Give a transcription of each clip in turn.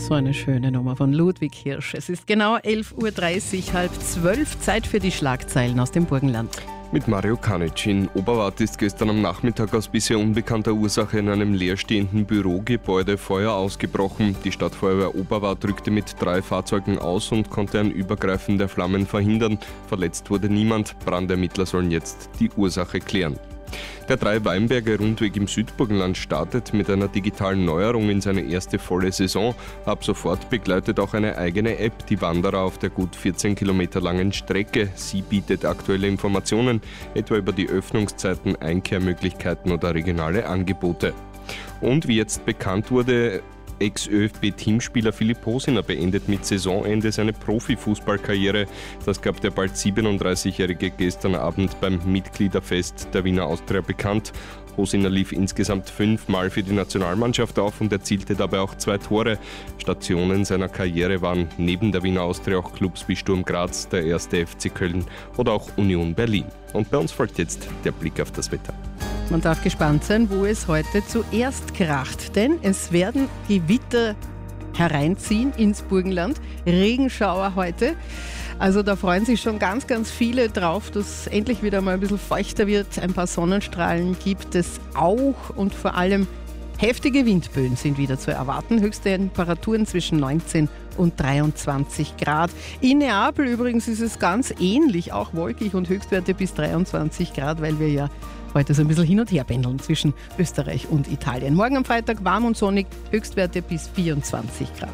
So eine schöne Nummer von Ludwig Hirsch. Es ist genau 11.30 Uhr, 11:30, Zeit für die Schlagzeilen aus dem Burgenland. Mit Mario Kanic. In Oberwart ist gestern am Nachmittag aus bisher unbekannter Ursache in einem leerstehenden Bürogebäude Feuer ausgebrochen. Die Stadtfeuerwehr Oberwart rückte mit 3 Fahrzeugen aus und konnte ein Übergreifen der Flammen verhindern. Verletzt wurde niemand. Brandermittler sollen jetzt die Ursache klären. Der 3-Weinberge-Rundweg im Südburgenland startet mit einer digitalen Neuerung in seine erste volle Saison. Ab sofort begleitet auch eine eigene App die Wanderer auf der gut 14 Kilometer langen Strecke. Sie bietet aktuelle Informationen, etwa über die Öffnungszeiten, Einkehrmöglichkeiten oder regionale Angebote. Und wie jetzt bekannt wurde, Ex-ÖFB-Teamspieler Philipp Hosiner beendet mit Saisonende seine Profifußballkarriere. Das gab der bald 37-Jährige gestern Abend beim Mitgliederfest der Wiener Austria bekannt. Hosiner lief insgesamt 5-mal für die Nationalmannschaft auf und erzielte dabei auch 2 Tore. Stationen seiner Karriere waren neben der Wiener Austria auch Clubs wie Sturm Graz, der 1. FC Köln oder auch Union Berlin. Und bei uns folgt jetzt der Blick auf das Wetter. Man darf gespannt sein, wo es heute zuerst kracht, denn es werden Gewitter hereinziehen ins Burgenland. Regenschauer heute. Also da freuen sich schon ganz, ganz viele drauf, dass endlich wieder mal ein bisschen feuchter wird. Ein paar Sonnenstrahlen gibt es auch und vor allem heftige Windböen sind wieder zu erwarten. Höchste Temperaturen zwischen 19 und 23 Grad. In Neapel übrigens ist es ganz ähnlich, auch wolkig und Höchstwerte bis 23 Grad, weil wir ja heute so ein bisschen hin und her pendeln zwischen Österreich und Italien. Morgen am Freitag warm und sonnig, Höchstwerte bis 24 Grad.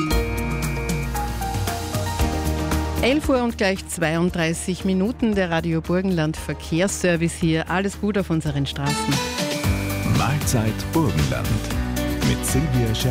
11 Uhr und gleich 32 Minuten, der Radio Burgenland Verkehrsservice hier. Alles gut auf unseren Straßen. Mahlzeit Burgenland mit Silvia Scherr.